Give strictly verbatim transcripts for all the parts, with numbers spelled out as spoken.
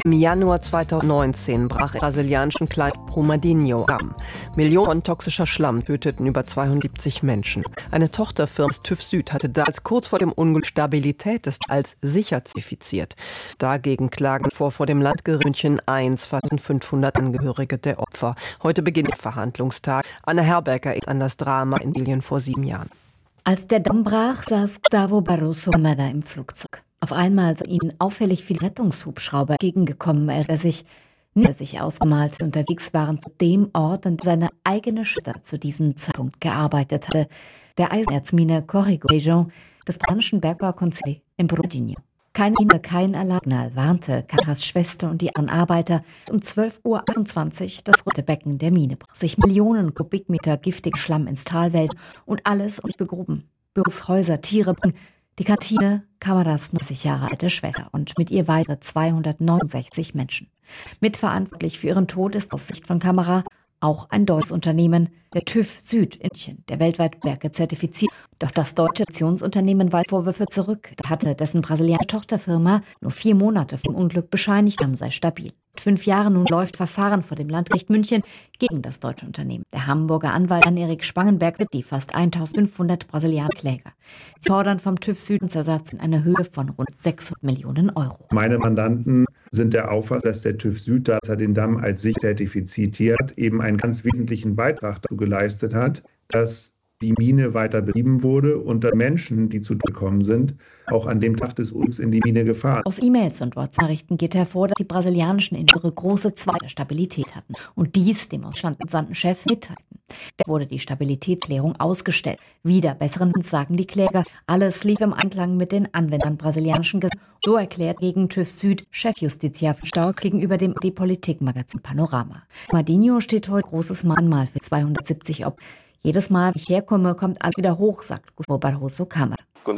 Im Januar zweitausendneunzehn brach im brasilianischen Kleinstadt Brumadinho am. Millionen toxischer Schlamm töteten über zweihundertsiebzig Menschen. Eine Tochterfirma des TÜV Süd hatte damals kurz vor dem Unglück Stabilität des als sicher zertifiziert. Dagegen klagen vor vor dem Landgericht München eins fast fünfhundert Angehörige der Opfer. Heute beginnt der Verhandlungstag. Anna Herberger ist an das Drama in Indien vor sieben Jahren. Als der Damm brach, saß Gustavo Barroso Camara im Flugzeug. Auf einmal sind ihnen auffällig viele Rettungshubschrauber entgegengekommen, er er sich, er sich ausgemalt unterwegs waren zu dem Ort, an dem seine eigene Schwester zu diesem Zeitpunkt gearbeitet hatte, der Eisenerzmine Córrego Feijão des spanischen Bergbaukonzerns in Brumadinho. Kein Ende, kein Alarmsignal warnte Camaras Schwester und die anderen Arbeiter. Um zwölf Uhr achtundzwanzig das rote Becken der Mine brach sich Millionen Kubikmeter giftigen Schlamm ins Tal wälzen und alles und begruben. Büros, Häuser, Tiere, die Kantine, Camaras neunzig Jahre alte Schwester und mit ihr weitere zweihundertneunundsechzig Menschen. Mitverantwortlich für ihren Tod ist aus Sicht von Camara auch ein deutsches Unternehmen, der TÜV Süd in München, der weltweit Werke zertifiziert. Doch das deutsche Aktionsunternehmen weist Vorwürfe zurück. Da hatte dessen brasilianische Tochterfirma nur vier Monate vor dem Unglück bescheinigt, Damm sei stabil. Seit fünf Jahren nun läuft Verfahren vor dem Landgericht München gegen das deutsche Unternehmen. Der Hamburger Anwalt Jan-Erik Spangenberg wird die fast eintausendfünfhundert brasilianischen Kläger. Sie fordern vom TÜV Süd einen Ersatz in einer Höhe von rund sechshundert Millionen Euro. Meine Mandanten sind der Auffassung, dass der TÜV Süd, da er den Damm als sicher zertifiziert, eben einen ganz wesentlichen Beitrag dazu geleistet hat, dass die Mine weiter betrieben wurde und dass Menschen, die zu Tode gekommen sind, auch an dem Tag des Unglücks in die Mine gefahren. Aus E-Mails und WhatsApp-Nachrichten geht hervor, dass die brasilianischen Ingenieure große Zweifel der Stabilität hatten und dies dem aus Deutschland entsandten Chef mitteilten. Da wurde die Stabilitätsklärung ausgestellt. Wieder besseren Wissens sagen die Kläger, alles lief im Einklang mit den Anwendern brasilianischen Gesetzen. So erklärt gegen TÜV Süd Chefjustiziar Stark gegenüber dem die Politikmagazin Panorama. Brumadinho steht heute großes Mahnmal für zweihundertsiebzig Opfer. Jedes Mal, wenn ich herkomme, kommt alles wieder hoch, sagt Gustavo Barroso Camara.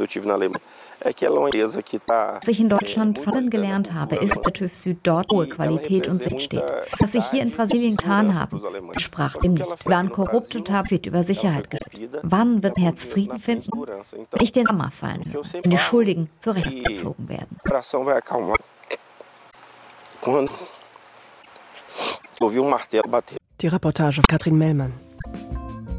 Was ich in Deutschland von gelernt habe, ist, dass der TÜV Süd dort hohe Qualität und Sicht steht. Was sie hier in Brasilien getan haben, sprach dem nicht. Wir waren korrupt und haben viel über Sicherheit geredet. Wann wird ein Herz Frieden finden? Wenn ich den Hammer fallen höre, wenn die Schuldigen zur Rechenschaft gezogen werden. Die Reportage von Katrin Mellmann.